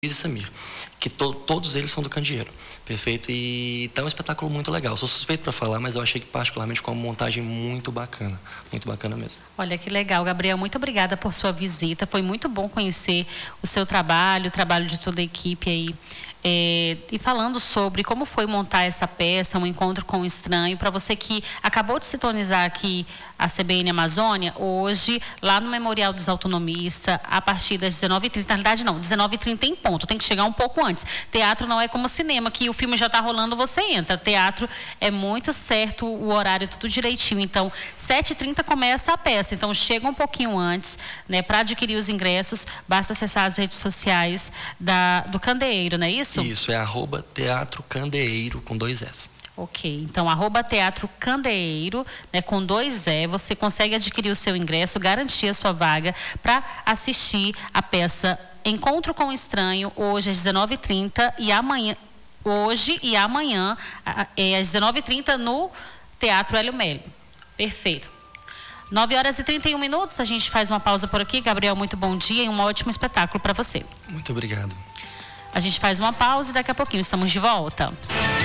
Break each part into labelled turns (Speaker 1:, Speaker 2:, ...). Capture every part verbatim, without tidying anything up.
Speaker 1: e Samir, que to, todos eles são do Candeeiro, perfeito? E tá um espetáculo muito legal. Sou suspeito para falar, mas eu achei que particularmente com uma montagem muito bacana, muito bacana mesmo.
Speaker 2: Olha que legal, Gabriel, muito obrigada por sua visita. Foi muito bom conhecer o seu trabalho, o trabalho de toda a equipe aí. É, e falando sobre como foi montar essa peça, um encontro com o estranho, para você que acabou de sintonizar aqui a C B N Amazônia, hoje, lá no Memorial dos Autonomistas, a partir das dezenove e trinta, na realidade não, dezenove e trinta em ponto, tem que chegar um pouco antes. Teatro não é como cinema, que o filme já está rolando, você entra. Teatro é muito certo, o horário tudo direitinho. Então, sete e trinta começa a peça, então chega um pouquinho antes, né, para adquirir os ingressos, basta acessar as redes sociais da, do Candeeiro, não é isso?
Speaker 1: Isso, é arroba Teatro Candeeiro com dois S.
Speaker 2: Ok, então arroba Teatro Candeeiro, né, com dois E, você consegue adquirir o seu ingresso, garantir a sua vaga para assistir a peça Encontro com o Estranho, hoje às dezenove e trinta e amanhã, hoje e amanhã, é, às dezenove e trinta no Teatro Hélio Melo. Perfeito. nove horas e trinta e um minutos, a gente faz uma pausa por aqui. Gabriel, muito bom dia e um ótimo espetáculo para você.
Speaker 1: Muito obrigado.
Speaker 2: A gente faz uma pausa e daqui a pouquinho estamos de volta.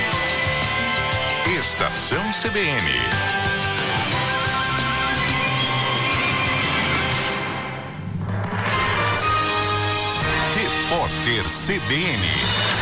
Speaker 3: Estação C B N. Repórter C B N.